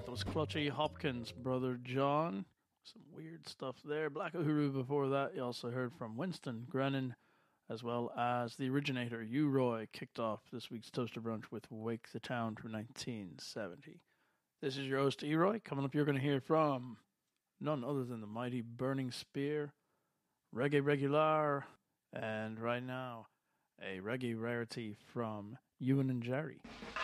That was Clutchy Hopkins, Brother John. Some weird stuff there. Black Uhuru before that. You also heard from Winston Grennan, as well as the originator, U-Roy, kicked off this week's Toaster Brunch with Wake the Town from 1970. This is your host, E-Roy. Coming up, you're going to hear from none other than the mighty Burning Spear, Reggae Regular, and right now, a reggae rarity from Ewan and Jerry.